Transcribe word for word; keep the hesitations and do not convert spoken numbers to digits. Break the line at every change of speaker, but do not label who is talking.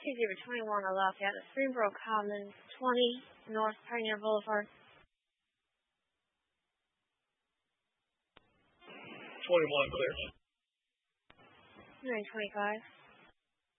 two zero twenty-one are Lafayette, Springboro Commons, twenty North Pioneer Boulevard.
twenty-one clear.
nine twenty-five.